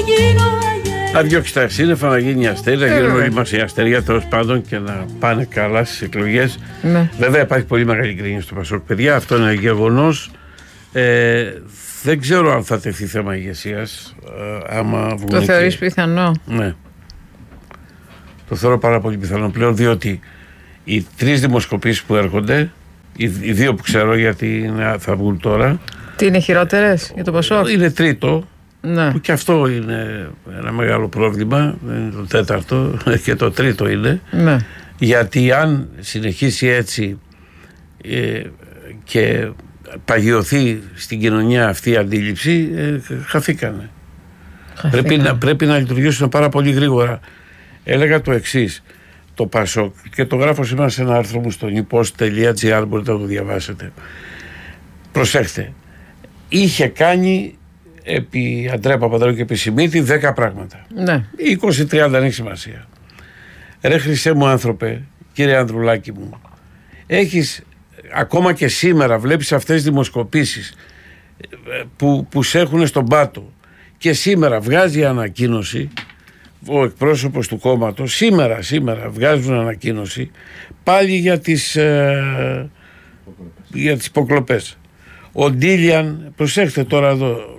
Να διώξει τα σύννεφα, να γίνει αστέρι, να γίνουν όλοι μας οι αστεριά τέλος πάντων και να πάνε καλά στις εκλογές. Ναι. Βέβαια υπάρχει πολύ μεγάλη γκρίνια στο Πασόκ, παιδιά, αυτό είναι γεγονός. Δεν ξέρω αν θα τεθεί θέμα ηγεσίας. Το θεωρείς πιθανό? Ναι. Το θεωρώ πάρα πολύ πιθανό πλέον, διότι οι 3 δημοσκοπήσεις που έρχονται, οι 2 που ξέρω γιατί θα βγουν τώρα. Τι είναι χειρότερες για το Πασόκ? Είναι τρίτο. Ναι. Που και αυτό είναι ένα μεγάλο πρόβλημα. Είναι το τέταρτο και το τρίτο είναι. Ναι. Γιατί αν συνεχίσει έτσι και παγιωθεί στην κοινωνία αυτή η αντίληψη, χαθήκανε. Πρέπει να λειτουργήσουν πάρα πολύ γρήγορα. Έλεγα το εξής: το Πασόκ, και το γράφω σήμερα σε ένα άρθρο μου στο newpost.gr, μπορείτε να το διαβάσετε. Προσέχτε, είχε κάνει επί Αντρέα Παπανδρέου και επί Σιμίτη 10 πράγματα. Ναι. 20-30 δεν έχει σημασία. Ρε Χριστέ μου άνθρωπε, κύριε Ανδρουλάκη μου, έχεις ακόμα και σήμερα, βλέπεις αυτές τις δημοσκοπήσεις που σε έχουν στον πάτο, και σήμερα βγάζει ανακοίνωση ο εκπρόσωπος του κόμματος, σήμερα βγάζουν ανακοίνωση πάλι για τις υποκλοπές. Ο Ντίλιαν, προσέχτε τώρα εδώ,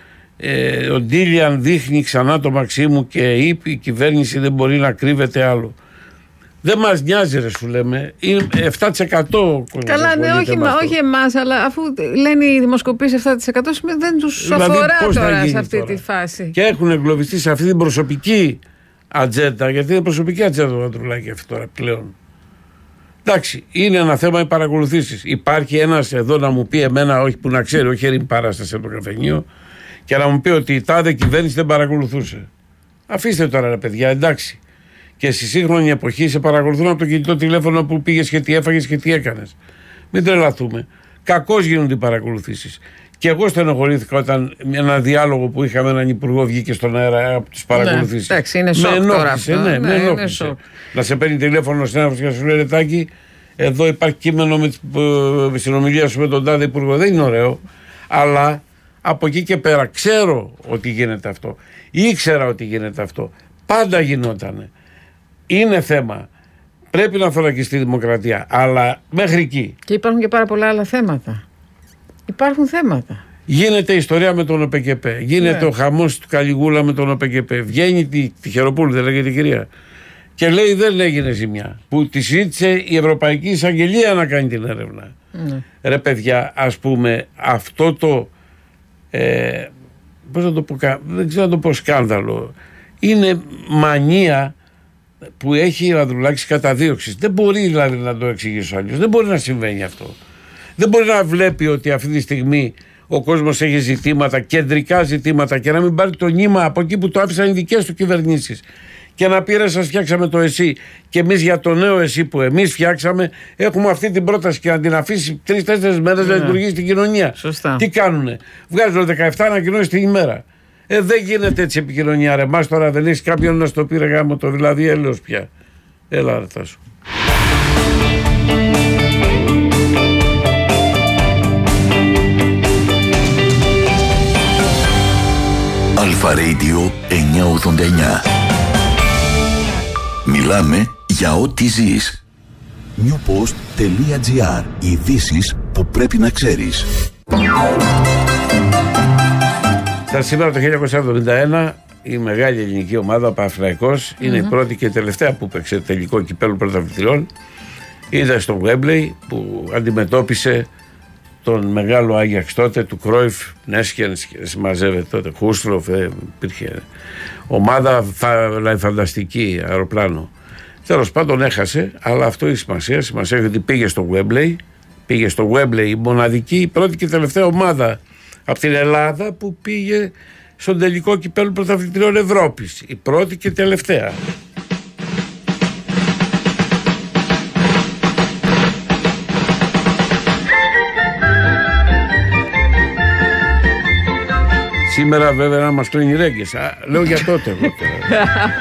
ο Ντίλιαν δείχνει ξανά το Μαξίμου και είπε η κυβέρνηση δεν μπορεί να κρύβεται άλλο. Δεν μας νοιάζει, ρε, σου λέμε. Είναι 7%. Καλά, ναι, όχι εμάς, αλλά αφού λένε οι δημοσκοπήσεις 7%, δεν τους δηλαδή, αφορά τώρα σε αυτή τη φάση. Και έχουν εγκλωβιστεί σε αυτή την προσωπική ατζέντα, γιατί είναι προσωπική ατζέντα το Ανδρουλάκη αυτή τώρα πλέον. Εντάξει, είναι ένα θέμα οι παρακολουθήσεις. Υπάρχει ένας εδώ να μου πει εμένα, όχι που να ξέρει, όχι ερήν παράσταση από το καφενείο, και να μου πει ότι η τάδε κυβέρνηση δεν παρακολουθούσε. Αφήστε τώρα, ρε παιδιά, εντάξει. Και στη σύγχρονη εποχή σε παρακολουθούν από το κινητό τηλέφωνο που πήγες και τι έφαγες και τι έκανες. Μην τρελαθούμε. Κακώς γίνονται οι παρακολουθήσεις. Και εγώ στενοχωρήθηκα όταν ένα διάλογο που είχαμε έναν υπουργό βγήκε στον αέρα από τις παρακολουθήσεις. Ναι, εντάξει, είναι σοκ τώρα αυτό. Ναι, με ενόχλησε. Να σε παίρνει τηλέφωνο συνάδελφος και να σου λέει Ρετάκη, εδώ υπάρχει κείμενο με συνομιλία σου με τον τάδε υπουργό. Δεν είναι ωραίο. Αλλά από εκεί και πέρα ξέρω ότι γίνεται αυτό. Ήξερα ότι γίνεται αυτό. Πάντα γινότανε. Είναι θέμα. Πρέπει να θωρακιστεί η δημοκρατία. Αλλά μέχρι εκεί. Και υπάρχουν και πάρα πολλά άλλα θέματα. Υπάρχουν θέματα. Γίνεται η ιστορία με τον ΟΠΚΠ. Γίνεται ο χαμός του Καλιγούλα με τον ΟΠΚΠ. Βγαίνει τη Χεροπούλου, δεν λέγεται η κυρία. Και λέει δεν έγινε ζημιά. Που τη ζήτησε η Ευρωπαϊκή Εισαγγελία να κάνει την έρευνα. Ρε παιδιά, ας πούμε, αυτό το. Πώς να το πω, δεν ξέρω να το πω σκάνδαλο. Είναι μανία που έχει ο Ανδρουλάκης καταδίωξης. Δεν μπορεί δηλαδή να το εξηγήσω αλλιώς. Δεν μπορεί να συμβαίνει αυτό. Δεν μπορεί να βλέπει ότι αυτή τη στιγμή ο κόσμος έχει ζητήματα, κεντρικά ζητήματα, και να μην πάρει το νήμα από εκεί που το άφησαν οι δικές του κυβερνήσεις. Και να πει ρε, σας φτιάξαμε το ΕΣΥ. Και εμείς για το νέο ΕΣΥ που εμείς φτιάξαμε, έχουμε αυτή την πρόταση και να την αφήσει 3-4 μέρες να λειτουργήσει στην κοινωνία. Σωστά. Τι κάνουνε? Βγάζουν 17 ανακοινώσεις την ημέρα. Δεν γίνεται έτσι επικοινωνία, ρε. Μας τώρα δεν έχει κάποιον να στο πει ρε γάμο το, δηλαδή έλεος πια. Έλα ρε Τάσο. Αλφα Radio 989. Μιλάμε για ό,τι ζεις. newpost.gr. Ειδήσεις που πρέπει να ξέρεις. Σήμερα το 1971 η μεγάλη ελληνική ομάδα, ο Παναθηναϊκός, είναι η πρώτη και τελευταία που παίξε τελικό κυπέλλου πρωταθλητριών. Είδα στο Γουέμπλεϊ που αντιμετώπισε τον μεγάλο Άγιαξ τότε, του Κρόιφ, Νέσκεν, συμμαζεύεται τότε, Χούστροφ, υπήρχε ομάδα φανταστική, αεροπλάνο. Τέλος πάντων έχασε, αλλά αυτό έχει σημασία. Σημασία έχει ότι πήγε στο Γουέμπλεϊ η μοναδική, η πρώτη και τελευταία ομάδα από την Ελλάδα που πήγε στον τελικό κυπέλλου πρωταθλητριών Ευρώπης. Η πρώτη και τελευταία. Σήμερα βέβαια να μας τρώνε οι ρέγγες. Λέω για τότε.